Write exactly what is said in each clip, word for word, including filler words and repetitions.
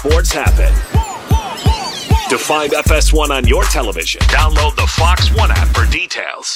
Sports happen. To find F S one on your television, download the Fox One app for details.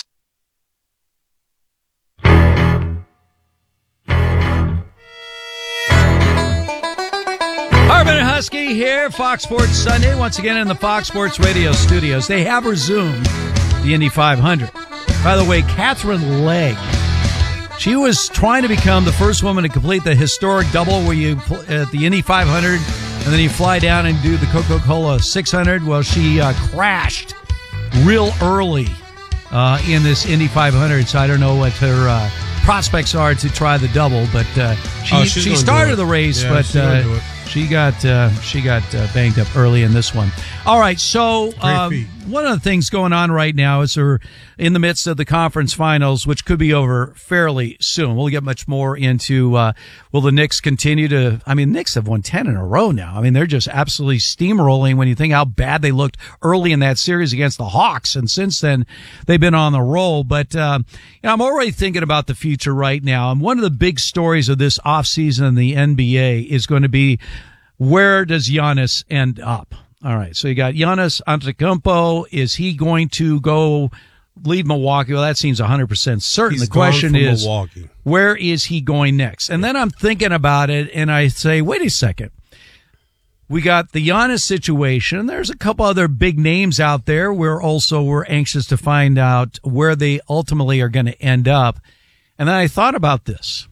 Harmon and Husky here, Fox Sports Sunday, once again in the Fox Sports Radio studios. They have resumed the Indy five hundred. By the way, Catherine Legg, she was trying to become the first woman to complete the historic double where you at the Indy five hundred and then you fly down and do the Coca-Cola six hundred. Well, she uh, crashed real early uh, in this Indy five hundred, so I don't know what her uh, prospects are to try the double, but uh, she, oh, she started the race, yeah, but uh, she got uh, she got uh, banged up early in this one. All right, so uh, one of the things going on right now is we're in the midst of the conference finals, which could be over fairly soon. We'll get much more into uh, will the Knicks continue to? I mean, Knicks have won ten in a row now. I mean, they're just absolutely steamrolling when you think how bad they looked early in that series against the Hawks, and since then they've been on the roll. But uh, you know, I'm already thinking about the future right now, and one of the big stories of this offseason in the N B A is going to be, where does Giannis end up? All right, so you got Giannis Antetokounmpo. Is he going to go leave Milwaukee? Well, that seems one hundred percent certain. He's the question gone from is, Milwaukee. Where is he going next? And then I'm thinking about it, and I say, wait a second. We got the Giannis situation. There's a couple other big names out there. We're also we're anxious to find out where they ultimately are going to end up. And then I thought about this.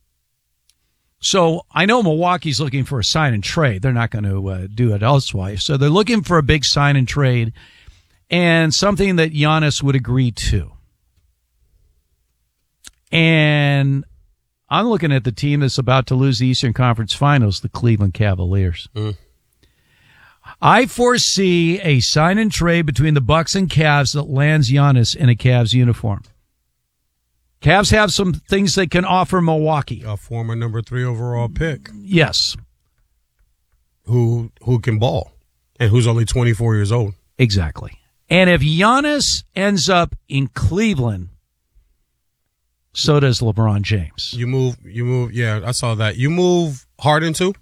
So I know Milwaukee's looking for a sign and trade. They're not going to uh, do it elsewise. So they're looking for a big sign and trade and something that Giannis would agree to. And I'm looking at the team that's about to lose the Eastern Conference Finals, the Cleveland Cavaliers. Mm. I foresee a sign and trade between the Bucks and Cavs that lands Giannis in a Cavs uniform. Cavs have some things they can offer Milwaukee. A former number three overall pick. Yes. Who who can ball and who's only twenty-four years old. Exactly. And if Giannis ends up in Cleveland, so does LeBron James. You move, you move, yeah, I saw that. You move Harden too?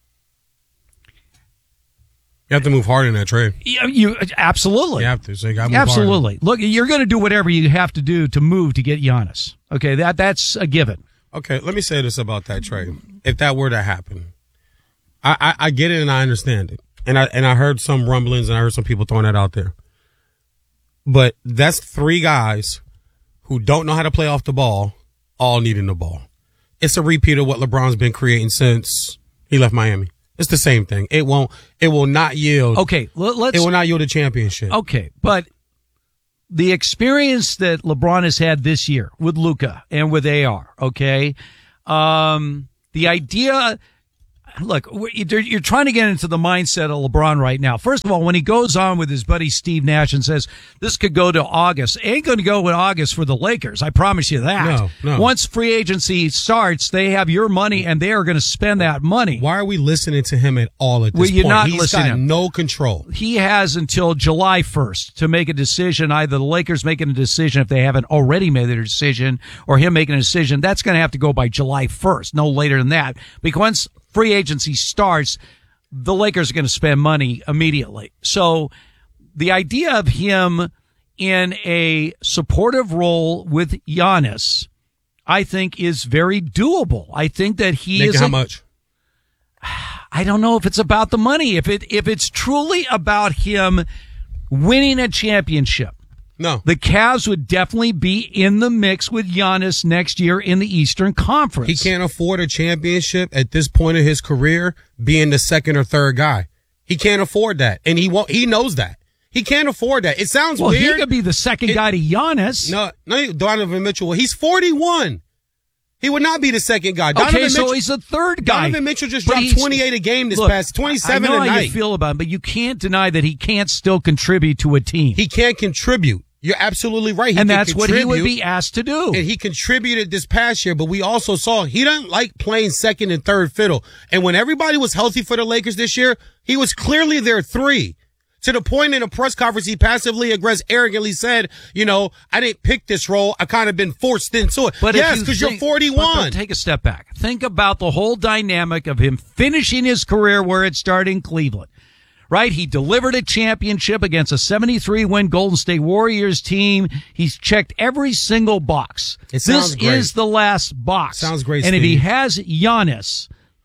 You have to move Harden in that trade. You, you absolutely. You have to. So you got to move absolutely. Harden. Look, you're going to do whatever you have to do to move to get Giannis. Okay, that that's a given. Okay, let me say this about that trade. If that were to happen, I, I, I get it and I understand it, and I and I heard some rumblings and I heard some people throwing that out there. But that's three guys who don't know how to play off the ball, all needing the ball. It's a repeat of what LeBron's been creating since he left Miami. It's the same thing. It won't. It will not yield. Okay, let's. It will not yield a championship. Okay, but the experience that LeBron has had this year with Luka and with A R. Okay, um, the idea. Look, you're trying to get into the mindset of LeBron right now. First of all, when he goes on with his buddy Steve Nash and says this could go to August, it ain't going to go in August for the Lakers. I promise you that. No, no. Once free agency starts, they have your money and they are going to spend that money. Why are we listening to him at all at this well, you're point? not He's listening. got no control. He has until July first to make a decision. Either the Lakers making a decision if they haven't already made their decision, or him making a decision. That's going to have to go by July first, no later than that. Because once free agency starts, the Lakers are going to spend money immediately. So the idea of him in a supportive role with Giannis, I think, is very doable. I think that he Making is. How a, much? I don't know if it's about the money. If it if it's truly about him winning a championship, no. The Cavs would definitely be in the mix with Giannis next year in the Eastern Conference. He can't afford a championship at this point of his career being the second or third guy. He can't afford that. And he won't, he knows that. He can't afford that. It sounds well, weird. Well, he could be the second it, guy to Giannis. No, no, Donovan Mitchell. Well, he's forty-one. He would not be the second guy. Donovan Okay, so Mitchell, he's the third guy. Donovan Mitchell just dropped twenty-eight a game this look, past, twenty-seven I know a how night. you feel about him, but you can't deny that he can't still contribute to a team. He can't contribute. You're absolutely right. He and can that's what he would contribute, be asked to do. And he contributed this past year, but we also saw he doesn't like playing second and third fiddle. And when everybody was healthy for the Lakers this year, he was clearly their three. To the point in a press conference, he passively aggressive, arrogantly said, you know, I didn't pick this role. I kind of been forced into it. But yes, because you you're forty-one. But, but take a step back. Think about the whole dynamic of him finishing his career where it started in Cleveland. Right? He delivered a championship against a seventy-three win Golden State Warriors team. He's checked every single box. It sounds this great. is the last box. Sounds great, And Steve. if he has Giannis.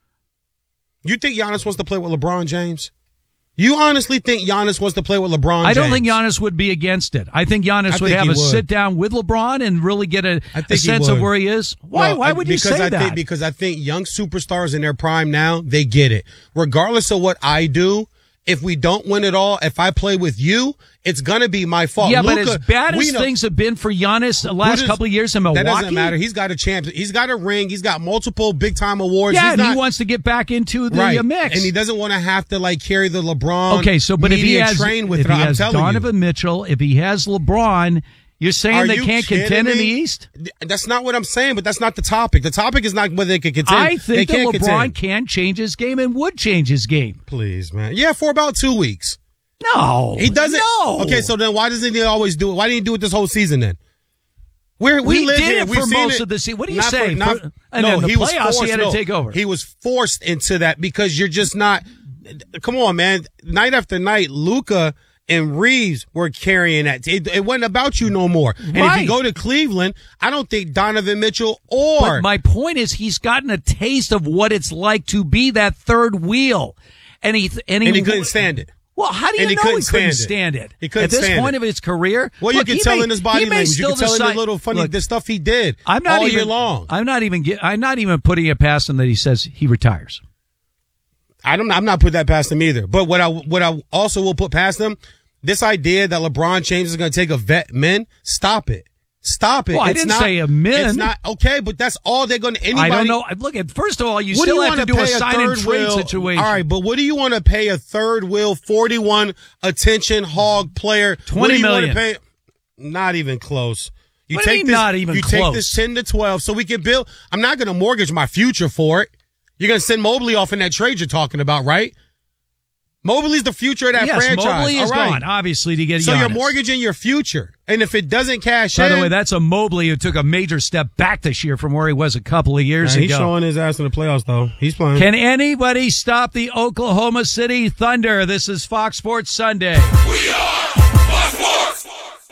You think Giannis wants to play with LeBron James? You honestly think Giannis wants to play with LeBron James? I don't think Giannis would be against it. I think Giannis I would think have he a would. sit down with LeBron and really get a, I think a sense he of would. where he is. Why? No, why I- would you because say I that? Think, because I think young superstars in their prime now, they get it. Regardless of what I do, if we don't win it all, if I play with you, it's gonna be my fault. Yeah, Luka, but as bad as know, things have been for Giannis the last does- couple of years in Milwaukee, that doesn't matter. He's got a champ. He's got a ring. He's got multiple big time awards. Yeah, He's and not, he wants to get back into the right. uh, mix. And he doesn't want to have to like carry the LeBron. Okay, so but if he media has, train with if it, he I'm has telling Donovan you. Mitchell, if he has LeBron, you're saying Are they you can't kidding contend in me? the East? That's not what I'm saying, but that's not the topic. The topic is not whether they can contend. I They think that can't LeBron contend. can change his game and would change his game. Please, man. Yeah, for about two weeks. No, He doesn't. No. Okay, so then why doesn't he always do it? Why didn't he do it this whole season then? We're, we He live did here. it We've for seen most it. of the season. What do you Not say? For, not, For- and no, in the he was playoffs, forced, he had to no. take over. He was forced into that because you're just not. Come on, man. Night after night, Luka and Reeves were carrying that. It, it wasn't about you no more. And if Right. you go to Cleveland, I don't think Donovan Mitchell or But my point is, he's gotten a taste of what it's like to be that third wheel, and he and he, and he couldn't stand it. Well, how do you And he know couldn't he couldn't stand stand it. it? He couldn't At this stand point it. of his career, Well, look, you he can tell may- in his he body may language. You still can tell in the decide- little funny look, the stuff he did I'm not all even, year long. I'm not even. get- I'm not even putting it past him that he says he retires. I don't. I'm not putting that past him either. But what I what I also will put past him, this idea that LeBron James is going to take a vet men, stop it, stop it. Well, I It's didn't not, say a men. It's not okay, but that's all they're going to. Anybody. I don't know. Look, at first of all, you What do still you have want to do a pay sign and third trade wheel? situation. All right, but what do you want to pay a third wheel forty-one attention hog player? twenty what do you million. Want to pay? Not even close. You What do you take mean this, not even you close? take this ten to twelve so we can build. I'm not going to mortgage my future for it. You're going to send Mobley off in that trade you're talking about, right? Mobley's the future of that yes, franchise. Mobley is All right. gone, obviously, to get So Giannis. you're mortgaging your future. And if it doesn't cash By in. the way, that's a Mobley who took a major step back this year from where he was a couple of years Nah, he's ago. showing his ass in the playoffs, though. He's playing. Can anybody stop the Oklahoma City Thunder? This is Fox Sports Sunday. We are Fox Sports.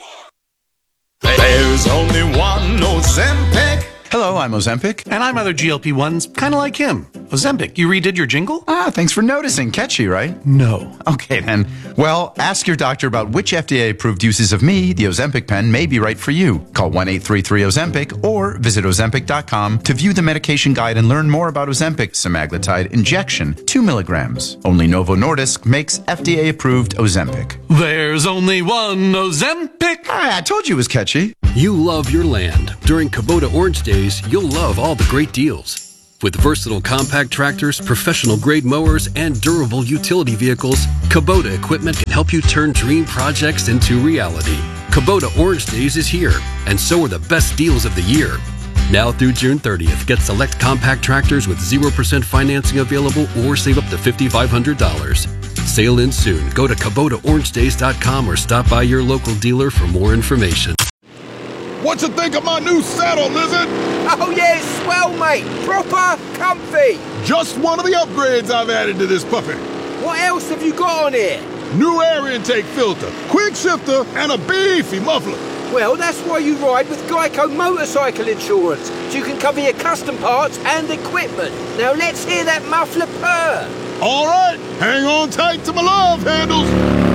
There's only one Ozempic. Hello, I'm Ozempic. And I'm other G L P ones, kind of like him. Ozempic, you redid your jingle? Ah, thanks for noticing. Catchy, right? No. Okay, then. Well, ask your doctor about which F D A-approved uses of me, the Ozempic pen, may be right for you. Call one eight three three Ozempic or visit Ozempic dot com to view the medication guide and learn more about Ozempic semaglutide injection, two milligrams. Only Novo Nordisk makes F D A-approved Ozempic. There's only one Ozempic. Ah, I told you it was catchy. You love your land. During Kubota Orange Days, you'll love all the great deals. With versatile compact tractors, professional-grade mowers, and durable utility vehicles, Kubota equipment can help you turn dream projects into reality. Kubota Orange Days is here, and so are the best deals of the year. Now through June thirtieth, get select compact tractors with zero percent financing available or save up to five thousand five hundred dollars. Sale ends soon. Go to Kubota Orange Days dot com or stop by your local dealer for more information. What you think of my new saddle, Lizard? Oh yeah, it's swell, mate. Proper comfy. Just one of the upgrades I've added to this puppy. What else have you got on here? New air intake filter, quick shifter, and a beefy muffler. Well, that's why you ride with Geico Motorcycle Insurance, so you can cover your custom parts and equipment. Now let's hear that muffler purr. All right, hang on tight to my love handles.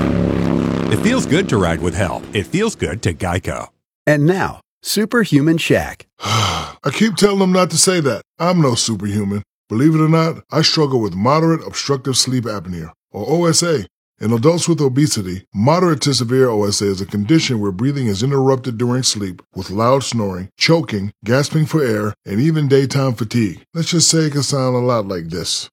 It feels good to ride with help. It feels good to Geico. And now, Superhuman Shaq. I keep telling them not to say that. I'm no superhuman. Believe it or not, I struggle with moderate obstructive sleep apnea, or O S A. In adults with obesity, moderate to severe O S A is a condition where breathing is interrupted during sleep with loud snoring, choking, gasping for air, and even daytime fatigue. Let's just say it can sound a lot like this.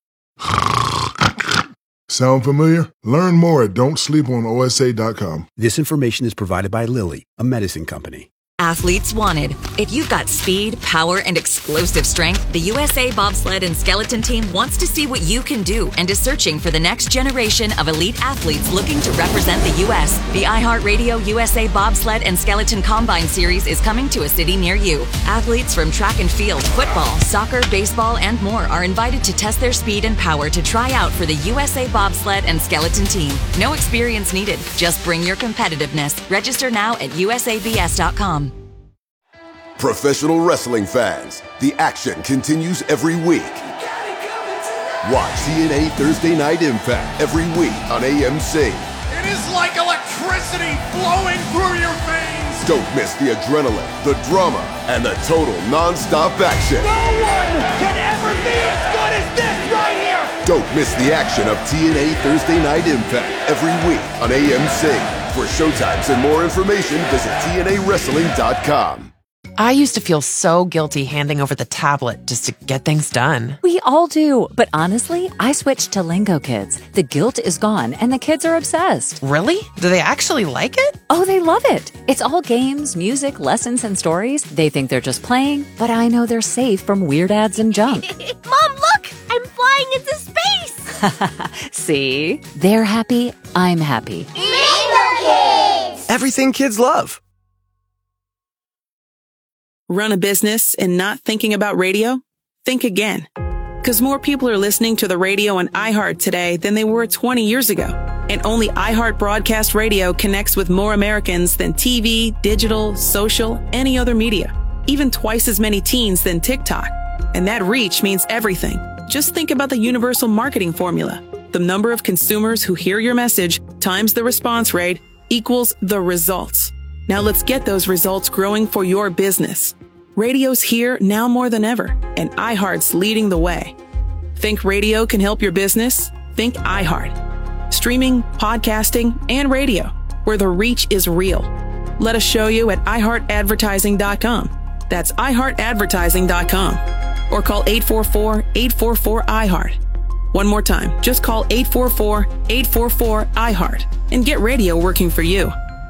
Sound familiar? Learn more at don't sleep on O S A dot com. This information is provided by Lilly, a medicine company. Athletes wanted. If you've got speed, power, and explosive strength, the U S A Bobsled and Skeleton Team wants to see what you can do and is searching for the next generation of elite athletes looking to represent the U S The iHeartRadio U S A Bobsled and Skeleton Combine Series is coming to a city near you. Athletes from track and field, football, soccer, baseball, and more are invited to test their speed and power to try out for the U S A Bobsled and Skeleton Team. No experience needed. Just bring your competitiveness. Register now at U S A B S dot com. Professional wrestling fans, the action continues every week. Watch T N A Thursday Night Impact every week on A M C. It is like electricity flowing through your veins. Don't miss the adrenaline, the drama, and the total non-stop action. No one can ever be as good as this right here. Don't miss the action of T N A Thursday Night Impact every week on A M C. For showtimes and more information, visit T N A wrestling dot com. I used to feel so guilty handing over the tablet just to get things done. We all do. But honestly, I switched to Lingo Kids. The guilt is gone and the kids are obsessed. Really? Do they actually like it? Oh, they love it. It's all games, music, lessons, and stories. They think they're just playing, but I know they're safe from weird ads and junk. Mom, look! I'm flying into space! See? They're happy. I'm happy. Lingo Kids! Everything kids love. Run a business and not thinking about radio? Think again. Because more people are listening to the radio on iHeart today than they were twenty years ago. And only iHeart Broadcast Radio connects with more Americans than T V, digital, social, any other media. Even twice as many teens than TikTok. And that reach means everything. Just think about the universal marketing formula. The number of consumers who hear your message times the response rate equals the results. Now let's get those results growing for your business. Radio's here now more than ever, and iHeart's leading the way. Think radio can help your business? Think iHeart. Streaming, podcasting, and radio, where the reach is real. Let us show you at i heart advertising dot com. That's i heart advertising dot com. Or call eight four four, eight four four, I heart. One more time, just call eight four four, eight four four, I heart and get radio working for you.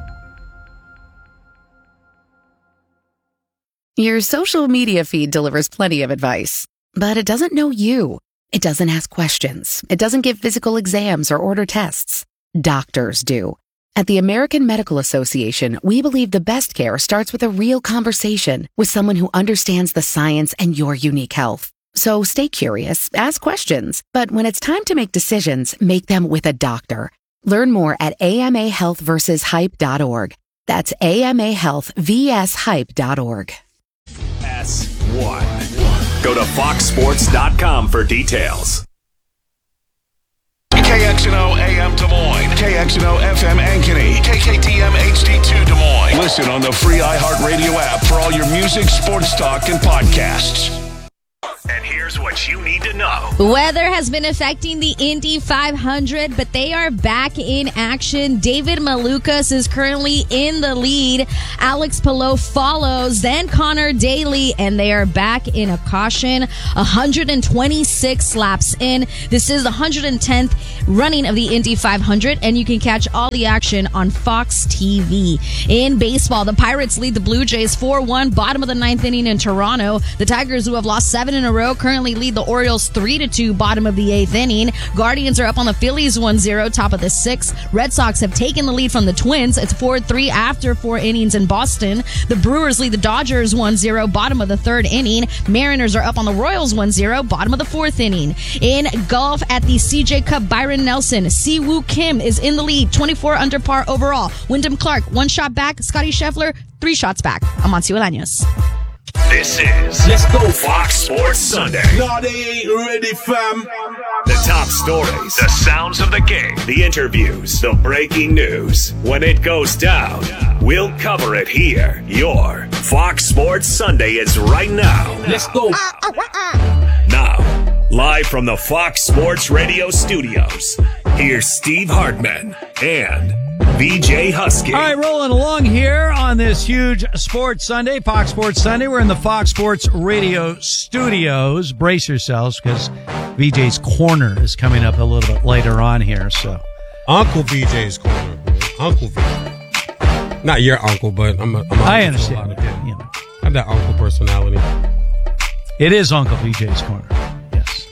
Your social media feed delivers plenty of advice, but it doesn't know you. It doesn't ask questions. It doesn't give physical exams or order tests. Doctors do. At the American Medical Association, we believe the best care starts with a real conversation with someone who understands the science and your unique health. So stay curious, ask questions, but when it's time to make decisions, make them with a doctor. Learn more at A M A health versus hype dot org. That's A M A health versus hype dot org. S one. Go to fox sports dot com for details. K X N O A M Des Moines, K X N O F M Ankeny, K K T M H D two Des Moines. Listen on the free iHeartRadio app for all your music, sports talk, and podcasts. And here's what you need to know. Weather has been affecting the Indy five hundred, but they are back in action. David Malukas is currently in the lead. Alex Palou follows, then Connor Daly, and they are back in a caution. one hundred twenty-six laps in. This is the one hundred tenth running of the Indy five hundred, and you can catch all the action on Fox T V. In baseball, the Pirates lead the Blue Jays four one, bottom of the ninth inning in Toronto. The Tigers, who have lost seven in a row, currently lead the Orioles three to two, bottom of the eighth inning. Guardians are up on the Phillies one zero, top of the sixth. Red Sox have taken the lead from the Twins. It's four three after four innings in Boston. The Brewers lead the Dodgers one zero, bottom of the third inning. Mariners are up on the Royals one zero, bottom of the fourth inning. In golf at the C J Cup, Byron Nelson, Siwoo Kim is in the lead, twenty-four under par overall. Wyndham Clark, one shot back. Scotty Scheffler, three shots back. Amancio Olaños. This is Let's Go Fox Sports Sunday. No, they ain't ready, fam. The top stories, the sounds of the game, the interviews, the breaking news. When it goes down, we'll cover it here. Your Fox Sports Sunday is right now. Let's go. Now, live from the Fox Sports Radio studios, here's Steve Hartman and V J Husky. All right, rolling along here on this huge Sports Sunday, Fox Sports Sunday. We're in the Fox Sports Radio studios. Brace yourselves, because V J's Corner is coming up a little bit later on here. So, Uncle V J's Corner, Uncle V J. Not your uncle, but I'm a, I'm a I understand. A yeah. You know. I have that uncle personality. It is Uncle B J's Corner. Yes.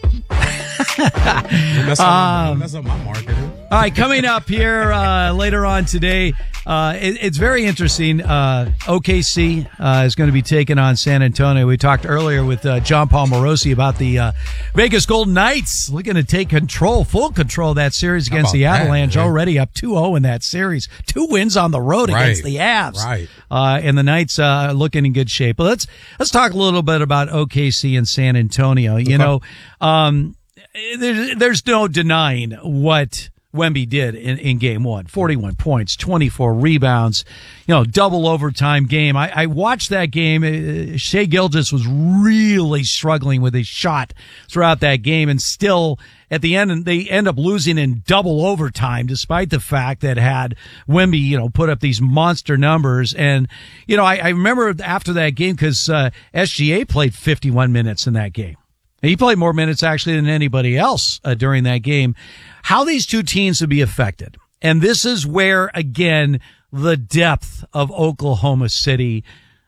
That's um, my, my marketing. All right, coming up here uh, later on today, uh, it, it's very interesting. Uh, O K C uh, is going to be taking on San Antonio. We talked earlier with uh, John Paul Morosi about the uh, Vegas Golden Knights looking to take control, full control of that series against the Avalanche. That, already up two oh in that series. Two wins on the road right. against the Avs. Right. Uh, and the Knights uh, looking in good shape. But let's let's talk a little bit about O K C and San Antonio. You okay. know, um, there's, there's no denying what Wemby did in, in game one. forty-one points, twenty-four rebounds, you know, double overtime game. I, I watched that game. Uh, Shai Gilgeous was really struggling with his shot throughout that game, and still at the end, they end up losing in double overtime, despite the fact that had Wemby, you know, put up these monster numbers. And, you know, I, I remember after that game, because uh, S G A played fifty-one minutes in that game. He played more minutes actually than anybody else uh, during that game. How these two teams would be affected. And this is where, again, the depth of Oklahoma City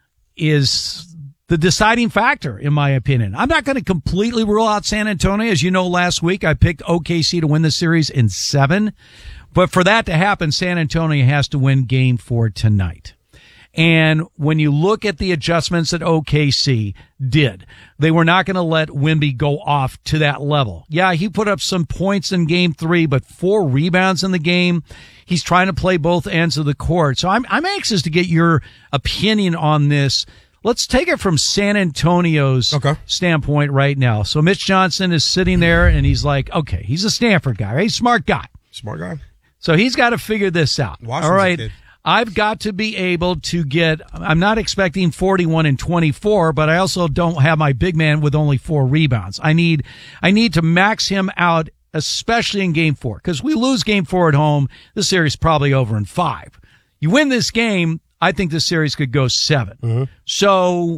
is the deciding factor, in my opinion. I'm not going to completely rule out San Antonio. As you know, last week I picked O K C to win the series in seven. But for that to happen, San Antonio has to win game four tonight. And when you look at the adjustments that O K C did, they were not going to let Wemby go off to that level. Yeah, he put up some points in game three, but four rebounds in the game. He's trying to play both ends of the court. So I'm, I'm anxious to get your opinion on this. Let's take it from San Antonio's okay. standpoint right now. So Mitch Johnson is sitting there and he's like, okay, he's a Stanford guy, right? Smart guy. Smart guy. So he's got to figure this out. Washington's all right. Kid. I've got to be able to get, I'm not expecting forty-one and twenty-four, but I also don't have my big man with only four rebounds. I need, I need to max him out, especially in game four, because we lose game four at home. This series is probably over in five. You win this game, I think this series could go seven. Mm-hmm. So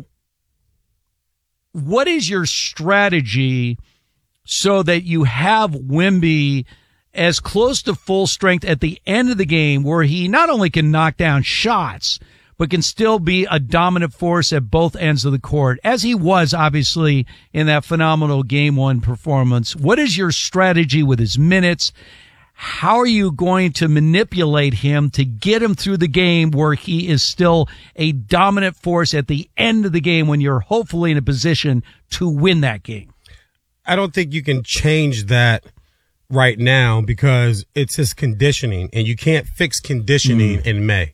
what is your strategy so that you have Wemby as close to full strength at the end of the game, where he not only can knock down shots, but can still be a dominant force at both ends of the court, as he was obviously in that phenomenal game one performance? What is your strategy with his minutes? How are you going to manipulate him to get him through the game where he is still a dominant force at the end of the game when you're hopefully in a position to win that game? I don't think you can change that right now because it's his conditioning, and you can't fix conditioning mm. in May.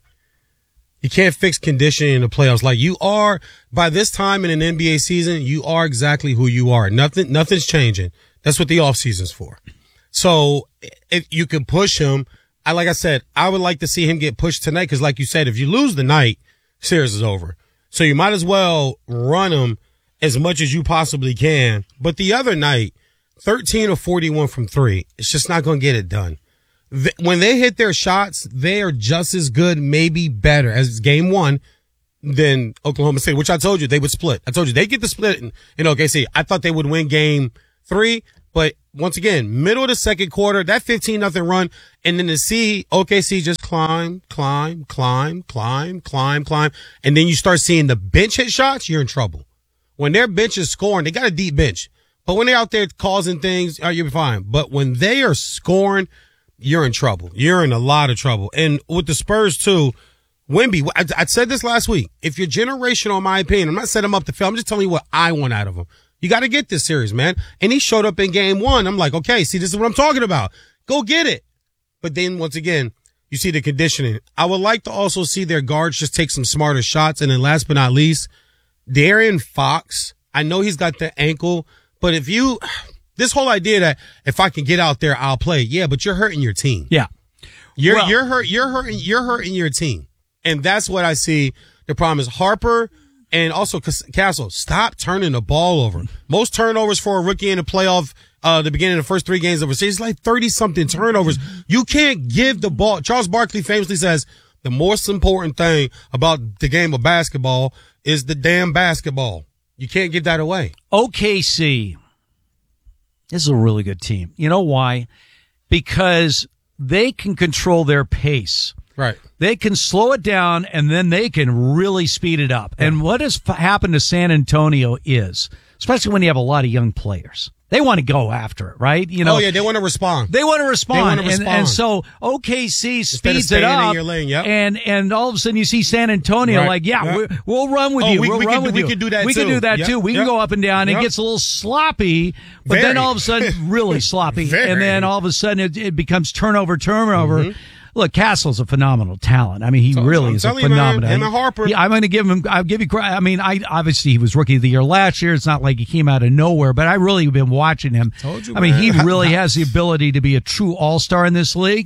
You can't fix conditioning in the playoffs. Like, you are, by this time in an N B A season, you are exactly who you are. Nothing, nothing's changing. That's what the off season's for. So if you can push him, I, like I said, I would like to see him get pushed tonight. Cause like you said, if you lose the night, series is over. So you might as well run him as much as you possibly can. But the other night, thirteen or forty-one from three. It's just not going to get it done. When they hit their shots, they are just as good, maybe better, as game one than Oklahoma City, which I told you they would split. I told you they get the split in, in O K C. I thought they would win game three, but once again, middle of the second quarter, that fifteen nothing run, and then to see O K C just climb, climb, climb, climb, climb, climb, and then you start seeing the bench hit shots, you're in trouble. When their bench is scoring, they got a deep bench. But when they're out there causing things, oh, you'll be fine. But when they are scoring, you're in trouble. You're in a lot of trouble. And with the Spurs, too, Wemby, I, I said this last week. If you're generational, in my opinion, I'm not setting him up to fail. I'm just telling you what I want out of him. You got to get this series, man. And he showed up in game one. I'm like, okay, see, this is what I'm talking about. Go get it. But then, once again, you see the conditioning. I would like to also see their guards just take some smarter shots. And then last but not least, De'Aaron Fox. I know he's got the ankle. But if you, this whole idea that if I can get out there, I'll play. Yeah, but you're hurting your team. Yeah. You're, well, you're hurt, you're hurting, you're hurting your team. And that's what I see. The problem is Harper and also Castle. Stop turning the ball over. Most turnovers for a rookie in the playoff, uh, the beginning of the first three games of a season, it's like thirty something turnovers. You can't give the ball. Charles Barkley famously says the most important thing about the game of basketball is the damn basketball. You can't give that away. O K C is a really good team. You know why? Because they can control their pace. Right. They can slow it down, and then they can really speed it up. Yeah. And what has f- happened to San Antonio is, especially when you have a lot of young players, they want to go after it, right? You know, oh, yeah, they want to respond. They want to respond. They want to and, respond. and so O K C Instead speeds of it up. in your lane, yep. And and all of a sudden you see San Antonio right. like, yeah, yep. we'll run with oh, you. We, we'll we run can, with we you. can do that we too. We can do that yep. too. We yep. can go up and down. Yep. It gets a little sloppy, but Very. then all of a sudden really sloppy. Very. And then all of a sudden it, it becomes turnover, turnover. Mm-hmm. Look, Castle's a phenomenal talent. I mean, he so, really so is a you, phenomenal. Man, him and Harper. Yeah, I'm going to give him. I'll give you credit. I mean, I obviously he was rookie of the year last year. It's not like he came out of nowhere, but I really have been watching him. Told you, I mean, he man. really has the ability to be a true all-star in this league.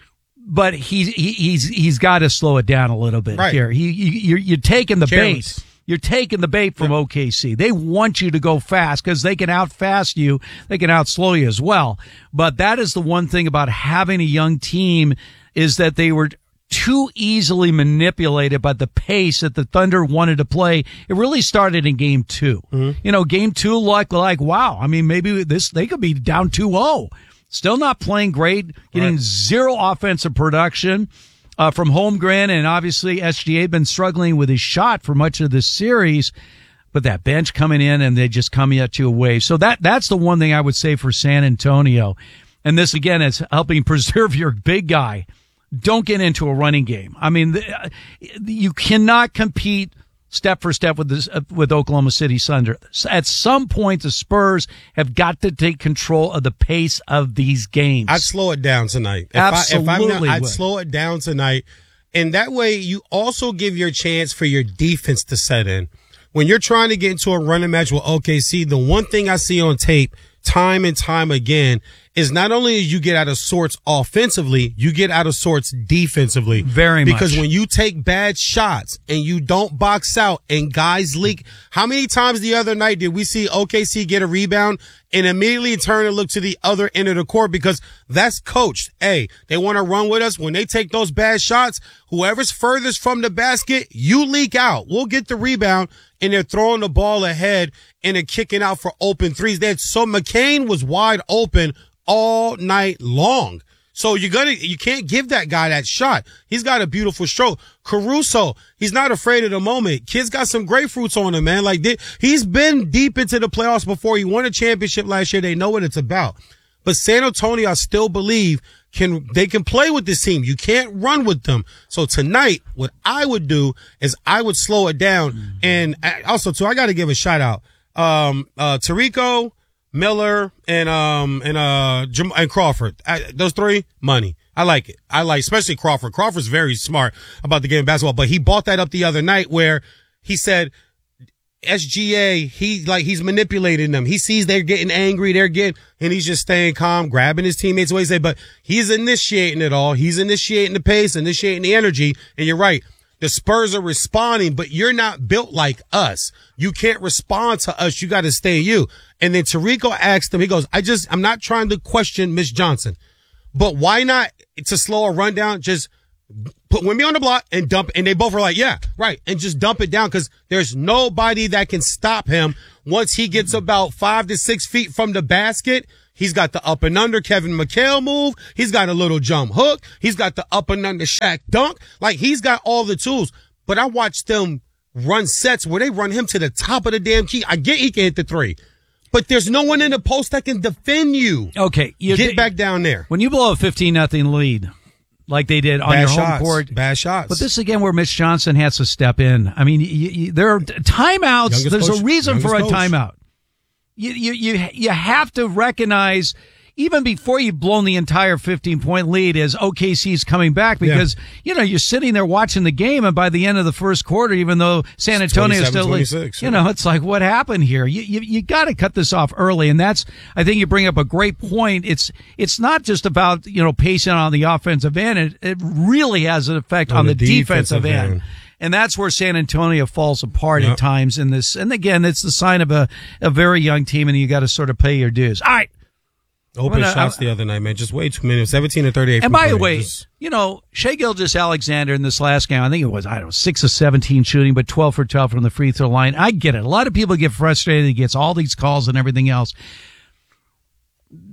But he's he, he's he's got to slow it down a little bit right. here. He you, you're, you're taking the Careless. bait. You're taking the bait from yep. O K C. They want you to go fast because they can out-fast you. They can out-slow you as well. But that is the one thing about having a young team is that they were too easily manipulated by the pace that the Thunder wanted to play. It really started in game two. Mm-hmm. You know, game two, like, like, wow. I mean, maybe this, they could be down two oh. Still not playing great, getting right. zero offensive production. Uh, from Holmgren, and obviously S G A been struggling with his shot for much of this series, but that bench coming in and they just come at you away. So that, that's the one thing I would say for San Antonio. And this again is helping preserve your big guy. Don't get into a running game. I mean, the, you cannot compete step for step with this, uh, with Oklahoma City Thunder. At some point, the Spurs have got to take control of the pace of these games. I'd slow it down tonight. If Absolutely, I, if I'm not, I'd would. slow it down tonight, and that way you also give your chance for your defense to set in. When you're trying to get into a running match with O K C, the one thing I see on tape time and time again is not only you get out of sorts offensively, you get out of sorts defensively. Very much. Because when you take bad shots and you don't box out and guys leak, how many times the other night did we see O K C get a rebound and immediately turn and look to the other end of the court because that's coached. Hey, they want to run with us. When they take those bad shots, whoever's furthest from the basket, you leak out. We'll get the rebound and they're throwing the ball ahead and they're kicking out for open threes. They had, so McCain was wide open all night long. So you're gonna, you can't give that guy that shot. He's got a beautiful stroke. Caruso, he's not afraid of the moment. Kid's got some grapefruits on him, man. Like they, he's been deep into the playoffs before. He won a championship last year. They know what it's about. But San Antonio, I still believe can, they can play with this team. You can't run with them. So tonight, what I would do is I would slow it down. Mm-hmm. And also too, I got to give a shout out. Um, uh, Tarico, Miller, and, um, and, uh, Jam- and Crawford. I, those three, money. I like it. I like, especially Crawford. Crawford's very smart about the game of basketball, but he bought that up the other night where he said, S G A, he, like, he's manipulating them. He sees they're getting angry, they're getting, and he's just staying calm, grabbing his teammates away, say, but he's initiating it all. He's initiating the pace, initiating the energy. And you're right. The Spurs are responding, but you're not built like us. You can't respond to us. You got to stay you. And then Tarico asked him, he goes, I just, I'm not trying to question Miss Johnson, but why not to slow a rundown? Just put Wemby on the block and dump. And they both were like, yeah, right. And just dump it down because there's nobody that can stop him once he gets about five to six feet from the basket. He's got the up and under Kevin McHale move. He's got a little jump hook. He's got the up and under Shaq dunk. Like he's got all the tools. But I watched them run sets where they run him to the top of the damn key. I get he can hit the three, but there's no one in the post that can defend you. Okay. You get back down there. When you blow a fifteen nothing lead, like they did on Bad your shots. home court. Bad shots. But this is again where Mitch Johnson has to step in. I mean, you, you, there are timeouts. Youngest There's coach. a reason Youngest for a coach. timeout. You, you, you, you have to recognize, even before you've blown the entire fifteen point lead, as O K C's coming back because, yeah. you know, you're sitting there watching the game and by the end of the first quarter, even though San Antonio is still, you yeah. know, it's like, what happened here? You, you, you got to cut this off early. And that's, I think you bring up a great point. It's, it's not just about, you know, pacing on the offensive end. It, it really has an effect on, on the, the defensive, defensive end. end. And that's where San Antonio falls apart yep. at times in this. And again, it's the sign of a, a very young team, and you got to sort of pay your dues. All right. Open gonna, shots I'm, the other night, man. Just way too many. seventeen to thirty-eight. And by the way, just... you know, Shai Gilgeous-Alexander in this last game, I think it was, I don't know, six of seventeen shooting, but twelve for twelve from the free throw line. I get it. A lot of people get frustrated. He gets all these calls and everything else.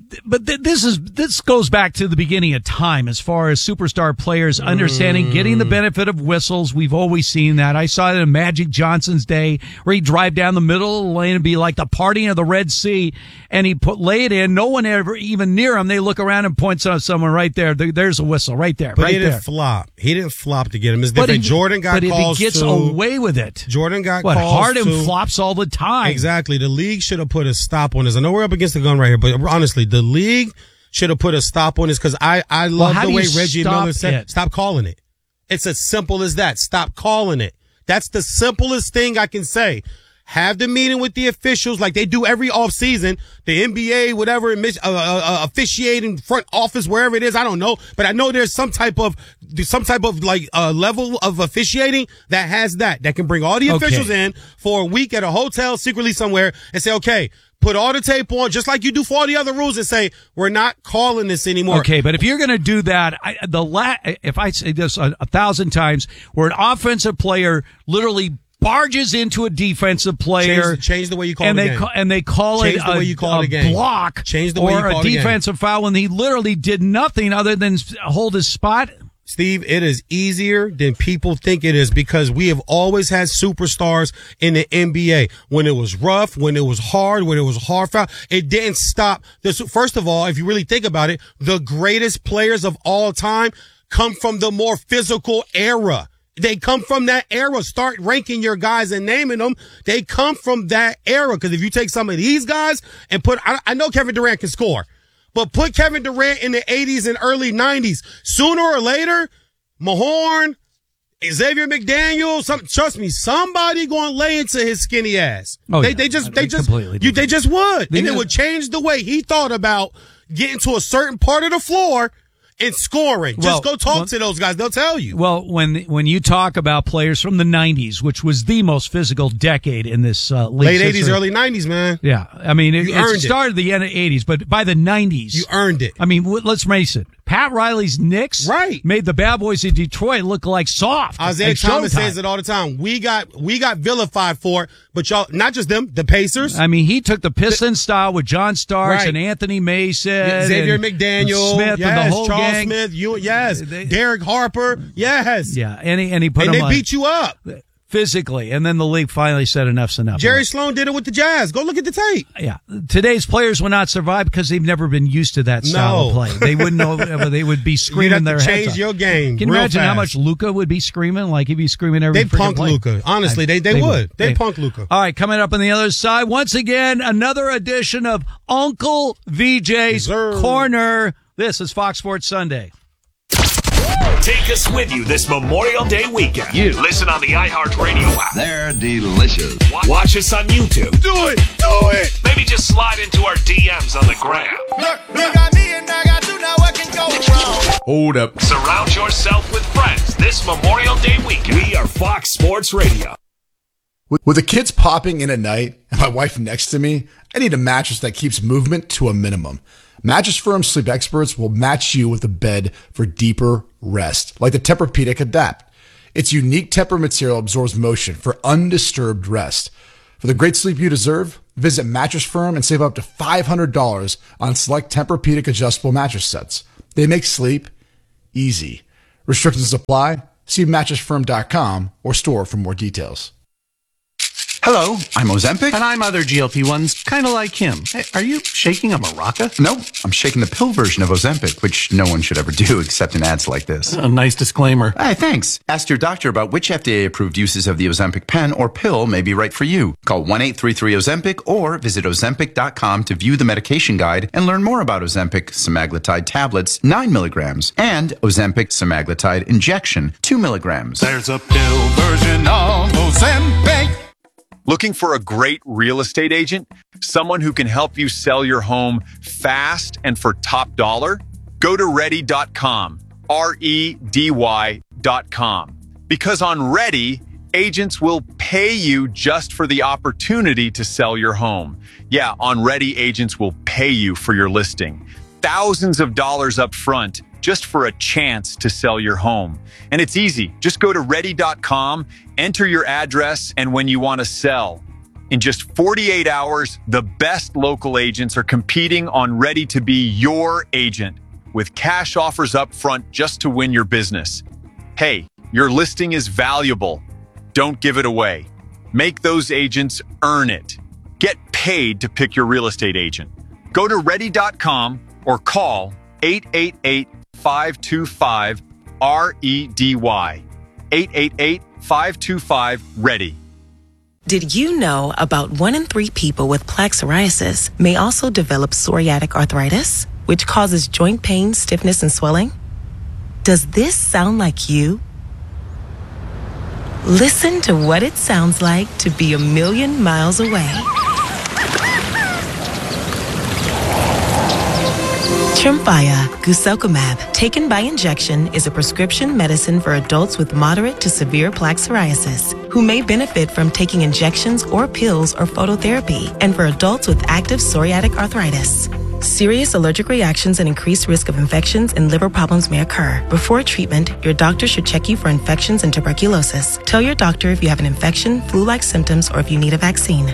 but th- this is this goes back to the beginning of time as far as superstar players understanding, getting the benefit of whistles. We've always seen that. I saw it in Magic Johnson's day where he'd drive down the middle of the lane and be like the parting of the Red Sea, and he put lay it in. No one ever even near him. They look around and points at someone right there. There's a whistle right there. But right he didn't there. flop. He didn't flop to get him. It's different. He, Jordan got but calls if he gets too. away with it. Jordan got what, calls Harden too. flops all the time. Exactly. The league should have put a stop on this. I know we're up against the gun right here, but honestly, the league should have put a stop on this because I, I love well, the way Reggie stop Miller said, it? stop calling it. It's as simple as that. Stop calling it. That's the simplest thing I can say. Have the meeting with the officials like they do every off season. The N B A, whatever, uh, uh, officiating front office, wherever it is, I don't know. But I know there's some type of, some type of like uh, level of officiating that has that, that can bring all the Okay. officials in for a week at a hotel secretly somewhere and say, okay, put all the tape on just like you do for all the other rules and say, we're not calling this anymore. Okay, but if you're going to do that, I, the la- if I say this a, a thousand times, where an offensive player literally barges into a defensive player, Change, change the way you call and it they again. ca- and they call Change it the a, way you call a it again. block Change the or way you call a it again. defensive foul when he literally did nothing other than hold his spot. Steve, it is easier than people think it is because we have always had superstars in the N B A. When it was rough, when it was hard, when it was hard foul, it didn't stop. This, first of all, if you really think about it, the greatest players of all time come from the more physical era. They come from that era. Start ranking your guys and naming them. They come from that era. Because if you take some of these guys and put, I, I know Kevin Durant can score, but put Kevin Durant in the eighties and early nineties. Sooner or later, Mahorn, Xavier McDaniel, some, trust me, somebody going to lay into his skinny ass. Oh, they, yeah. they just, I- they I just, completely you, they just would. They and it do. would change the way he thought about getting to a certain part of the floor and scoring. Well, just go talk well- to those guys. They'll tell you. Well, when when you talk about players from the nineties, which was the most physical decade in this uh, league, Late eighties, early nineties, man. Yeah, I mean, it, You it earned it. started the end of the eighties, but by the nineties, You earned it. I mean, w- let's face it. Pat Riley's Knicks Right. made the bad boys of Detroit look like soft. Isaiah at Thomas Showtime. says it all the time. We got we got vilified for it, but y'all, not just them, the Pacers. I mean, he took the Pistons style with John Starks Right. and Anthony Mason, Yeah, Xavier and McDaniel, Smith, yes, and the whole Charles gang. Smith, you, yes, Derek Harper, yes, Yeah, and he, and he put and them they on beat you up. physically, and then the league finally said enough's enough. Jerry Sloan did it with the Jazz. Go look at the tape. Yeah, today's players will not survive because they've never been used to that style No. of play. They wouldn't know. They would be You'd screaming have their to heads change off. your game. Can you real imagine how fast. much Luka would be screaming? Like he'd be screaming every. They'd freaking punk play. Luka. Honestly, they- they would. They'd punk Luka. All right, coming up on the other side, once again, another edition of Uncle V J's Corner. This is Fox Sports Sunday. Take us with you this Memorial Day weekend. You listen on the iHeartRadio app. They're delicious. Watch us on YouTube. Do it! Do it! Maybe just slide into our D Ms on the gram. Look, you got me and I got you, now what can go wrong? Hold up. Surround yourself with friends this Memorial Day weekend. We are Fox Sports Radio. With, with the kids popping in at night and my wife next to me, I need a mattress that keeps movement to a minimum. Mattress Firm Sleep Experts will match you with a bed for deeper rest, like the Tempur-Pedic Adapt. Its unique Tempur material absorbs motion for undisturbed rest. For the great sleep you deserve, visit Mattress Firm and save up to five hundred dollars on select Tempur-Pedic adjustable mattress sets. They make sleep easy. Restrictions apply. See mattress firm dot com or store for more details. Hello, I'm Ozempic. And I'm other G L P ones, kind of like him. Hey, are you shaking a maraca? No, I'm shaking the pill version of Ozempic, which no one should ever do except in ads like this. A nice disclaimer. Hey, thanks. Ask your doctor about which F D A-approved uses of the Ozempic pen or pill may be right for you. Call one eight three three Ozempic or visit ozempic dot com to view the medication guide and learn more about Ozempic semaglutide tablets, nine milligrams, and Ozempic semaglutide injection, two milligrams. There's a pill version of Ozempic. Looking for a great real estate agent? Someone who can help you sell your home fast and for top dollar? Go to ready dot com, R E D Y dot com. Because on Ready, agents will pay you just for the opportunity to sell your home. Yeah, on Ready, agents will pay you for your listing. Thousands of dollars up front just for a chance to sell your home. And it's easy. Just go to ready dot com, enter your address, and when you want to sell, In just forty-eight hours, the best local agents are competing on Ready to be your agent with cash offers up front just to win your business. Hey, your listing is valuable. Don't give it away. Make those agents earn it. Get paid to pick your real estate agent. Go to ready dot com or call eight eight eight, five two five, R E D Y. eight eight eight, five two five, READY. Did you know about one in three people with plaque psoriasis may also develop psoriatic arthritis, which causes joint pain, stiffness, and swelling? Does this sound like you? Listen to what it sounds like to be a million miles away. Tremfya guselkumab, taken by injection, is a prescription medicine for adults with moderate to severe plaque psoriasis who may benefit from taking injections or pills or phototherapy, and for adults with active psoriatic arthritis. Serious allergic reactions and increased risk of infections and liver problems may occur. Before treatment, your doctor should check you for infections and tuberculosis. Tell your doctor if you have an infection, flu-like symptoms, or if you need a vaccine.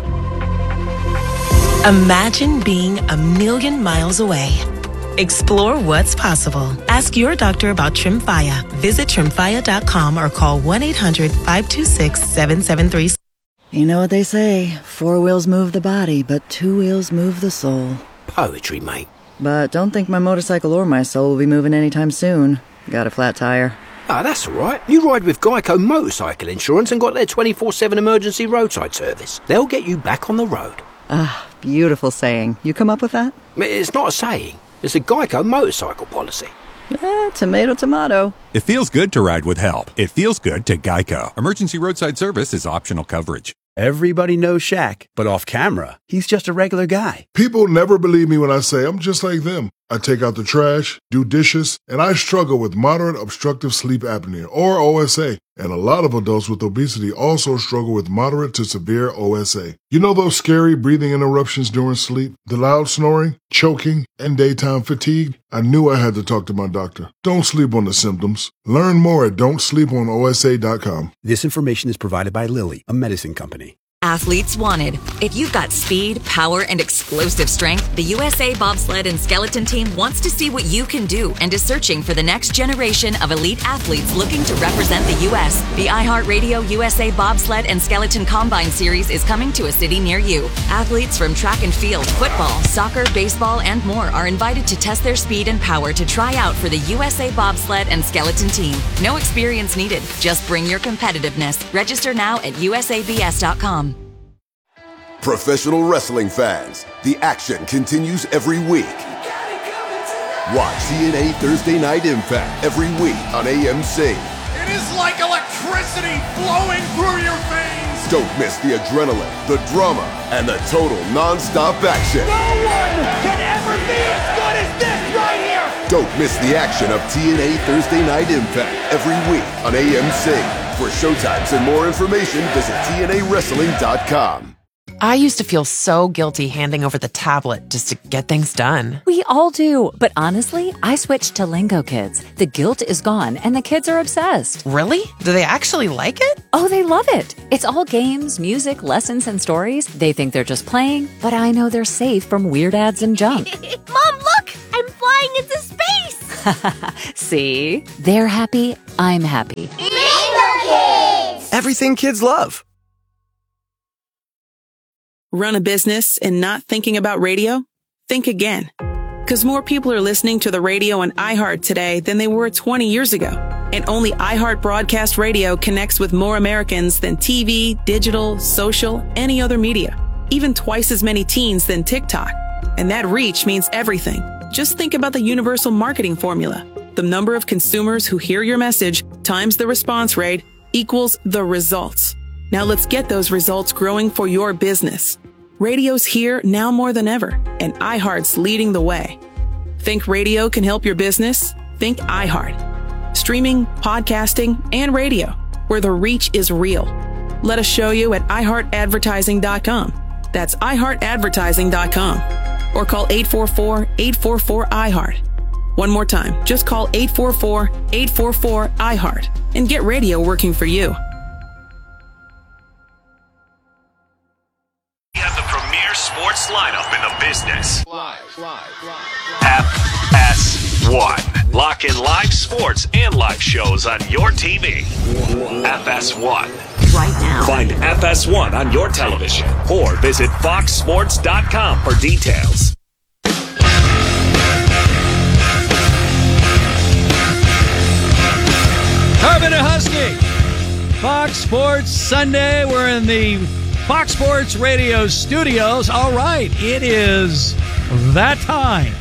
Imagine being a million miles away. Explore what's possible. Ask your doctor about Tremfya. Visit tremfya dot com or call one eight hundred, five two six, seven seven three. You know what they say, four wheels move the body, but two wheels move the soul. Poetry, mate. But don't think my motorcycle or my soul will be moving anytime soon. Got a flat tire. Ah, that's all right. You ride with Geico Motorcycle Insurance and got their twenty-four seven emergency roadside service. They'll get you back on the road. Ah, beautiful saying. You come up with that? It's not a saying. It's a Geico motorcycle policy. Eh, tomato, tomato. It feels good to ride with help. It feels good to Geico. Emergency roadside service is optional coverage. Everybody knows Shaq, but off camera, he's just a regular guy. People never believe me when I say I'm just like them. I take out the trash, do dishes, and I struggle with moderate obstructive sleep apnea, or O S A. And a lot of adults with obesity also struggle with moderate to severe O S A. You know those scary breathing interruptions during sleep, the loud snoring, choking, and daytime fatigue? I knew I had to talk to my doctor. Don't sleep on the symptoms. Learn more at don't sleep on O S A dot com. This information is provided by Lilly, a medicine company. Athletes wanted. If you've got speed, power, and explosive strength, the U S A Bobsled and Skeleton Team wants to see what you can do and is searching for the next generation of elite athletes looking to represent the U S. The iHeartRadio U S A Bobsled and Skeleton Combine Series is coming to a city near you. Athletes from track and field, football, soccer, baseball, and more are invited to test their speed and power to try out for the U S A Bobsled and Skeleton Team. No experience needed. Just bring your competitiveness. Register now at U S A B S dot com. Professional wrestling fans, the action continues every week. Watch T N A Thursday Night Impact every week on A M C. It is like electricity flowing through your veins. Don't miss the adrenaline, the drama, and the total non-stop action. No one can ever be as good as this right here. Don't miss the action of T N A Thursday Night Impact every week on A M C. For showtimes and more information, visit T N A wrestling dot com. I used to feel so guilty handing over the tablet just to get things done. We all do, but honestly, I switched to Lingo Kids. The guilt is gone, and the kids are obsessed. Really? Do they actually like it? Oh, they love it. It's all games, music, lessons, and stories. They think they're just playing, but I know they're safe from weird ads and junk. Mom, look! I'm flying into space! See? They're happy, I'm happy. Lingo Kids! Everything kids love. Run a business and not thinking about radio? Think again. Because more people are listening to the radio on iHeart today than they were twenty years ago. And only iHeart Broadcast Radio connects with more Americans than T V, digital, social, any other media. Even twice as many teens than TikTok. And that reach means everything. Just think about the universal marketing formula. The number of consumers who hear your message times the response rate equals the results. Now let's get those results growing for your business. Radio's here now more than ever, and iHeart's leading the way. Think radio can help your business? Think iHeart. Streaming, podcasting, and radio, where the reach is real. Let us show you at i heart advertising dot com. That's i heart advertising dot com. Or call eight four four, eight four four, I heart. One more time, just call eight four four, eight four four, I heart and get radio working for you. talking live sports and live shows on your T V. F S one. Right now. Find F S one on your television or visit fox sports dot com for details. Carbon and Husky, Fox Sports Sunday. We're in the Fox Sports Radio studios. All right, it is that time.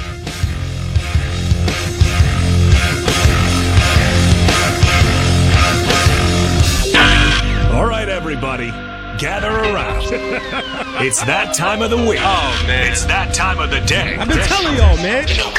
All right, everybody, gather around. It's that time of the week. Oh, man. It's that time of the day. I've been telling y'all, man.